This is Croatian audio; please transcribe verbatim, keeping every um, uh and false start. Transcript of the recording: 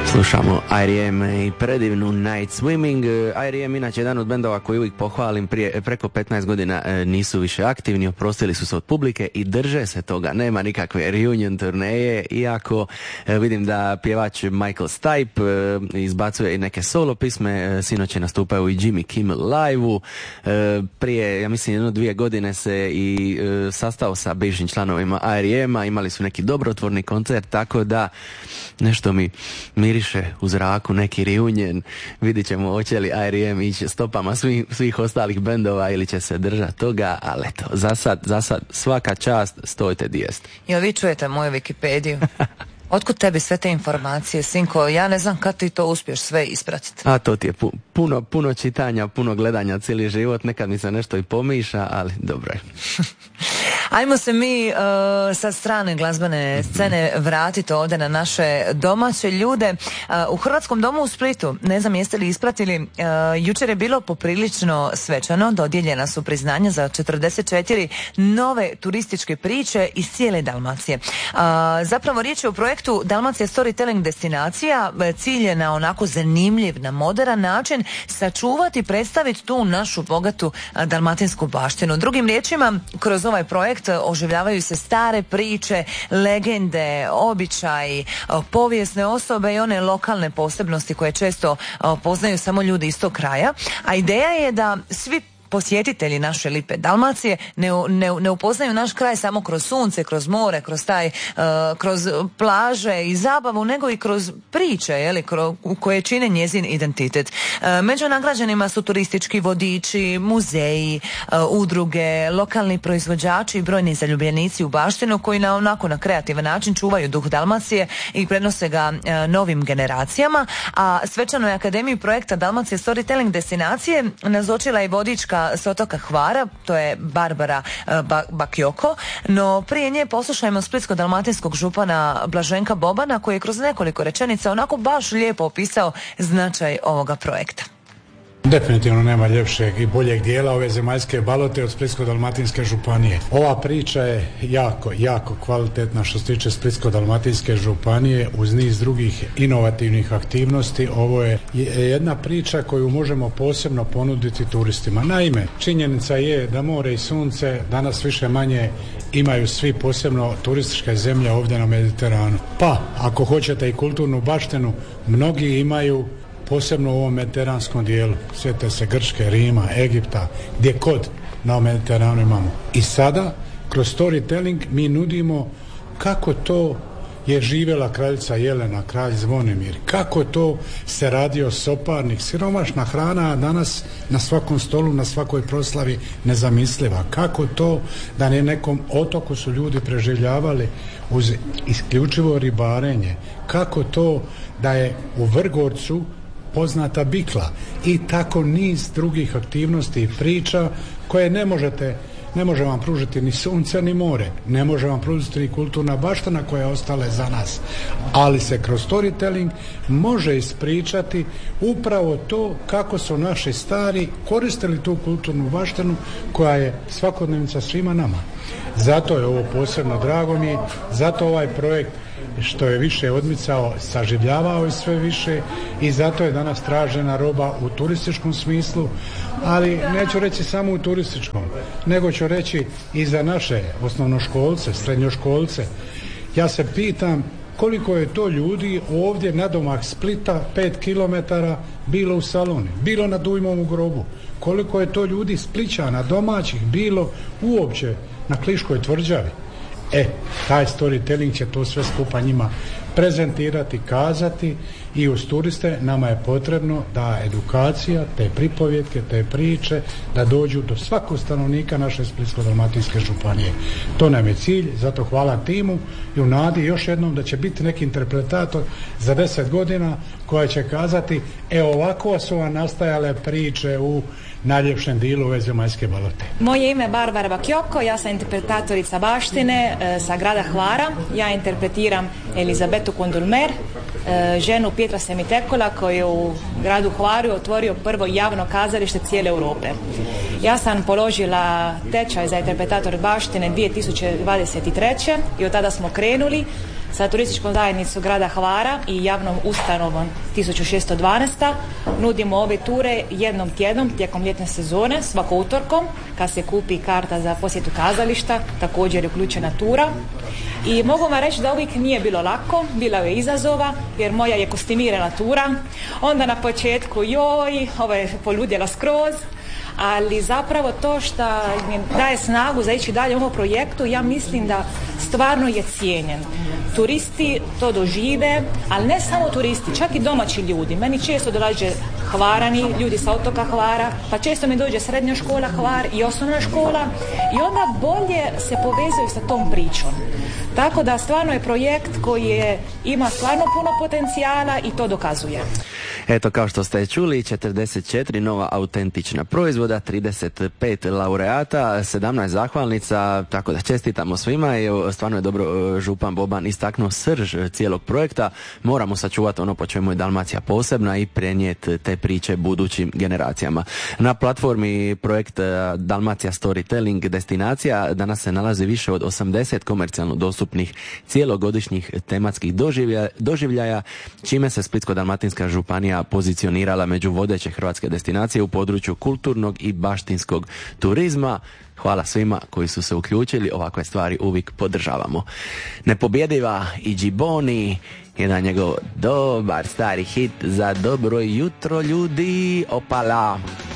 Slušamo I R E M i predivnu Night Swimming. I R E M inače jedan od bendova koji uvijek pohvalim, prije preko petnaest godina nisu više aktivni, oprostili su se od publike i drže se toga. Nema nikakve reunion turneje, iako vidim da pjevač Michael Stipe izbacuje i neke solo pisme, sinoć je nastupao i Jimmy Kimmel live-u. Prije, ja mislim, jedno dvije godine se i sastao sa bivšim članovima I R E M-a, imali su neki dobrotvorni koncert, tako da nešto mi miriše u zraku, neki reunion. Vidit ćemo hoće li I R E M ići stopama svih, svih ostalih bendova ili će se držati toga, ali eto, za sad, za sad svaka čast, stojite di jeste. Jel vi čujete moju Wikipediju? Otkud tebi sve te informacije, sinko? Ja ne znam kad ti to uspješ sve ispratiti. A to ti je pu- puno, puno čitanja, puno gledanja cijeli život, nekad mi se nešto i pomiša, ali dobro je. Ajmo se mi uh, sa strane glazbene scene vratiti ovdje na naše domaće ljude. Uh, u Hrvatskom domu u Splitu, ne znam jeste li ispratili, uh, jučer je bilo poprilično svečano, dodijeljena su priznanja za četrdeset četiri nove turističke priče iz cijele Dalmacije. Uh, zapravo riječ je o projektu Dalmacija Storytelling destinacija. Cilj je na onako zanimljiv, na moderan način sačuvati i predstaviti tu našu bogatu uh, dalmatinsku baštinu. Drugim riječima, kroz ovaj projekt oživljavaju se stare priče, legende, običaji, povijesne osobe i one lokalne posebnosti koje često poznaju samo ljudi iz tog kraja. A ideja je da svi posjetitelji naše lipe Dalmacije ne, ne, ne upoznaju naš kraj samo kroz sunce, kroz more, kroz taj, uh, kroz plaže i zabavu, nego i kroz priče, jeli, kro, koje čine njezin identitet. Uh, među nagrađenima su turistički vodiči, muzeji, uh, udruge, lokalni proizvođači i brojni zaljubljenici u baštinu koji na onako na kreativan način čuvaju duh Dalmacije i prenose ga uh, novim generacijama. A svečanoj akademiji projekta Dalmacija Storytelling destinacije nazočila je vodička s otoka Hvara, to je Barbara ba- Bakjoko, no prije nje poslušajmo splitsko-dalmatinskog župana Blaženka Bobana koji je kroz nekoliko rečenica onako baš lijepo opisao značaj ovoga projekta. Definitivno nema ljepšeg i boljeg dijela ove zemaljske balote od Splitsko-dalmatinske županije. Ova priča je jako, jako kvalitetna što se tiče Splitsko-dalmatinske županije uz niz drugih inovativnih aktivnosti. Ovo je jedna priča koju možemo posebno ponuditi turistima. Naime, činjenica je da more i sunce danas više manje imaju svi posebno turističke zemlje ovdje na Mediteranu. Pa, ako hoćete i kulturnu baštinu, mnogi imaju posebno u ovom mediteranskom dijelu. Sjete se Grčke, Rima, Egipta, gdje kod na Mediteranu imamo. I sada, kroz storytelling, mi nudimo kako to je živjela kraljica Jelena, kralj Zvonimir, kako to se radio soparnik, siromašna hrana, a danas na svakom stolu, na svakoj proslavi nezamisliva. Kako to da na nekom otoku su ljudi preživljavali uz isključivo ribarenje. Kako to da je u Vrgorcu poznata bikla i tako niz drugih aktivnosti i priča koje ne možete, ne može vam pružiti ni sunce ni more, ne može vam pružiti ni kulturna baština koja je ostala za nas, ali se kroz storytelling može ispričati upravo to kako su naši stari koristili tu kulturnu baštinu koja je svakodnevnica svima nama. Zato je ovo posebno drago mi, zato ovaj projekt što je više odmicao, saživljavao je sve više i zato je danas tražena roba u turističkom smislu, ali neću reći samo u turističkom, nego ću reći i za naše osnovnoškolce, srednjoškolce. Ja se pitam koliko je to ljudi ovdje nadomak Splita, pet kilometara, bilo u Saloni, bilo na Dujmovu grobu, koliko je to ljudi Splićana, domaćih, bilo uopće na Kliškoj tvrđavi. E, taj storytelling će to sve skupa njima prezentirati, kazati i uz turiste nama je potrebno da edukacija, te pripovjetke, te priče, da dođu do svakog stanovnika naše Splitsko-dalmatinske županije. To nam je cilj, zato hvala timu i u nadi još jednom da će biti neki interpretator za deset godina koja će kazati, e ovako su vam nastajale priče u najljepšem dijelu ove zemaljske balote. Moje ime je Barbara Bakjoko, ja sam interpretatorica baštine e, sa grada Hvara. Ja interpretiram Elizabetu Kondulmer, e, ženu Pietra Semitekola koji je u gradu Hvaru otvorio prvo javno kazalište cijele Europe. Ja sam položila tečaj za interpretator baštine dvije tisuće dvadeset treće i od tada smo krenuli sa turističkom zajednicom grada Hvara i javnom ustanovom tisuću šesto dvanaest. Nudimo ove ture jednom tjednom tijekom ljetne sezone, svako utorkom, kad se kupi karta za posjetu kazališta, također je uključena tura. I mogu vam reći da uvijek nije bilo lako, bila je izazova, jer moja je kostimirana tura. Onda na početku, joj, ovo je poludjela skroz, ali zapravo to što mi daje snagu za ići dalje u ovom projektu, ja mislim da stvarno je cijenjen. Turisti to dožive, ali ne samo turisti, čak i domaći ljudi. Meni često dolaze Hvarani, ljudi sa otoka Hvara, pa često mi dođe srednja škola Hvar i osnovna škola i onda bolje se povezuju sa tom pričom. Tako da stvarno je projekt koji je, ima stvarno puno potencijala i to dokazuje. Eto, kao što ste čuli, četrdeset četiri nova autentična proizvoda, trideset pet laureata, sedamnaest zahvalnica, tako da čestitamo svima i stvarno je dobro župan Boban istaknuo srž cijelog projekta. Moramo sačuvati ono po čemu je Dalmacija posebna i prenijeti te priče budućim generacijama. Na platformi projekt Dalmacija Storytelling destinacija danas se nalazi više od osamdeset komercijalno dostupnih cijelogodišnjih tematskih doživljaja, doživljaja čime se Splitsko-dalmatinska županija pozicionirala među vodeće hrvatske destinacije u području kulturnog i baštinskog turizma. Hvala svima koji su se uključili, ovakve stvari uvijek podržavamo. Nepobjediva i Džiboni, jedan njegov dobar stari hit za dobro jutro ljudi, opala.